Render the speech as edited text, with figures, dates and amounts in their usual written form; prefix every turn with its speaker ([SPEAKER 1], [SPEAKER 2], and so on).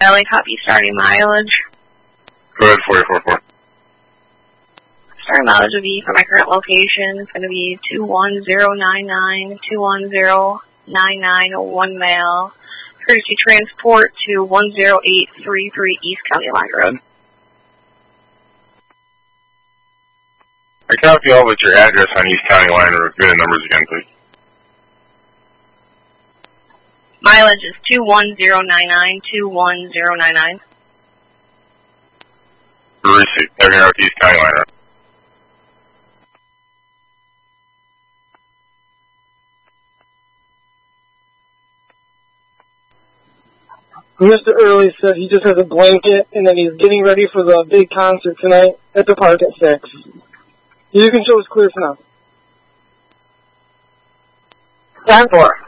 [SPEAKER 1] LA copy, starting mileage.
[SPEAKER 2] Go ahead, 444.
[SPEAKER 1] Starting mileage will be for my current location. It's going to be 21099, 21099, 1 mile. Courtesy transport to 10833 East County Line Road.
[SPEAKER 2] I copy all but your address on East County Line Road. Give me the numbers again, please.
[SPEAKER 1] Mileage is 21099, 21099.
[SPEAKER 2] Receipt. Taking out East County Line Road.
[SPEAKER 3] Mr. Early said he just has a blanket and that he's getting ready for the big concert tonight at the park at 6. You can show us clear for now.
[SPEAKER 1] 10-4.